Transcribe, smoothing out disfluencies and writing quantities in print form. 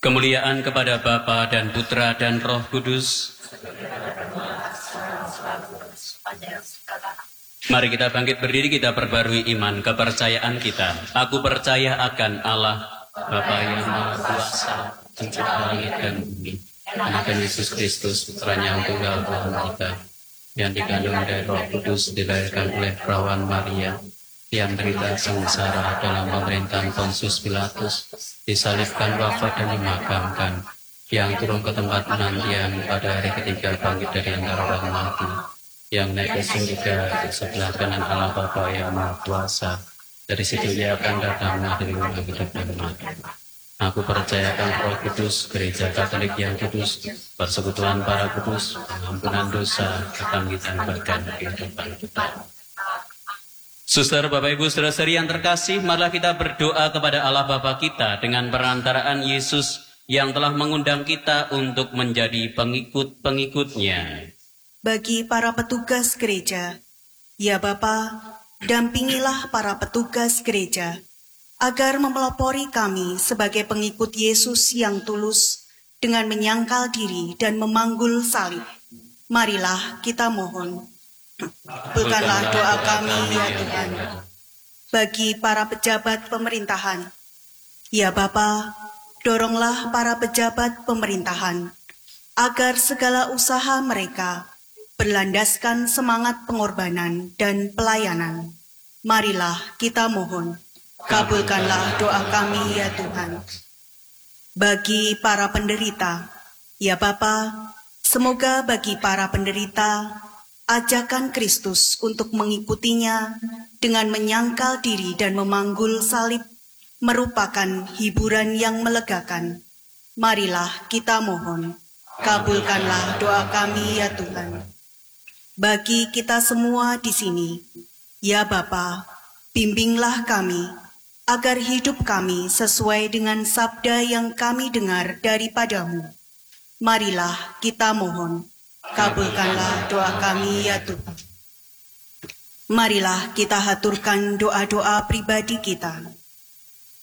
Kemuliaan kepada Bapa dan Putra dan Roh Kudus. Mari kita bangkit berdiri, kita perbarui iman kepercayaan kita. Aku percaya akan Allah, Bapa yang Maha Kuasa, Pencipta langit dan bumi, dan akan Yesus Kristus, Putranya yang tunggal Tuhan kita, yang dikandung dari Roh Kudus, dilahirkan oleh perawan Maria, yang derita sengsara dalam pemerintahan Pontius Pilatus, disalibkan, wafat dan dimakamkan, yang turun ke tempat penantian pada hari ketiga bangkit dari antara orang mati, yang naik ke surga di sebelah kanan Allah Bapa yang Maha Kuasa. Dari situ Ia akan datang mengadili orang hidup dan mati. Aku percayakan Roh Kudus, Gereja Katolik yang kudus, persekutuan para kudus, pengampunan dosa, kebangkitan badan kehidupan kita. Suster, Bapak, Ibu, Saudara-saudari yang terkasih, marilah kita berdoa kepada Allah Bapa kita dengan perantaraan Yesus yang telah mengundang kita untuk menjadi pengikut-pengikutnya. Bagi para petugas gereja, ya Bapa, dampingilah para petugas gereja, agar mempelopori kami sebagai pengikut Yesus yang tulus dengan menyangkal diri dan memanggul salib. Marilah kita mohon. Kabulkanlah doa kami, ya Tuhan. Bagi para pejabat pemerintahan, ya Bapa, doronglah para pejabat pemerintahan, agar segala usaha mereka berlandaskan semangat pengorbanan dan pelayanan. Marilah kita mohon. Kabulkanlah doa kami, ya Tuhan. Bagi para penderita, ya Bapa, semoga bagi para penderita, ajakan Kristus untuk mengikutinya dengan menyangkal diri dan memanggul salib merupakan hiburan yang melegakan. Marilah kita mohon. Kabulkanlah doa kami, ya Tuhan. Bagi kita semua di sini, ya Bapa, bimbinglah kami, agar hidup kami sesuai dengan sabda yang kami dengar daripadamu. Marilah kita mohon. Kabulkanlah doa kami, ya Tuhan. Marilah kita haturkan doa-doa pribadi kita.